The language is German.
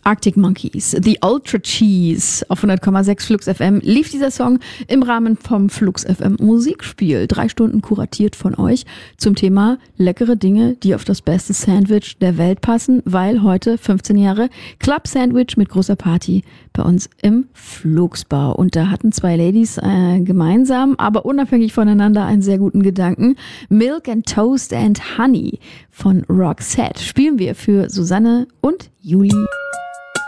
Arctic Monkeys, The Ultra Cheese auf 100,6 Flux FM lief dieser Song im Rahmen vom Flux FM Musikspiel. 3 Stunden kuratiert von euch zum Thema leckere Dinge, die auf das beste Sandwich der Welt passen, weil heute 15 Jahre Club Sandwich mit großer Party bei uns im Flugsbau. Und da hatten 2 Ladies gemeinsam, aber unabhängig voneinander einen sehr guten Gedanken. Milk and Toast and Honey von Roxette spielen wir für Susanne und Juli.